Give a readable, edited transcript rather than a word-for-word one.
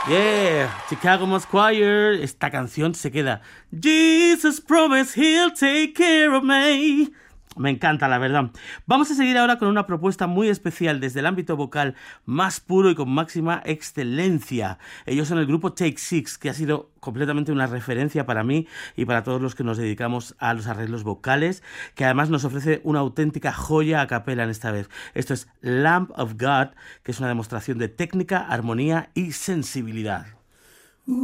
Yeah, Chicago Mass Choir. Esta canción se queda. Jesus promised he'll take care of me. Me encanta, la verdad. Vamos a seguir ahora con una propuesta muy especial desde el ámbito vocal más puro y con máxima excelencia. Ellos son el grupo Take Six, que ha sido completamente una referencia para mí y para todos los que nos dedicamos a los arreglos vocales, que además nos ofrece una auténtica joya a capela en esta vez. Esto es Lamb of God, que es una demostración de técnica, armonía y sensibilidad.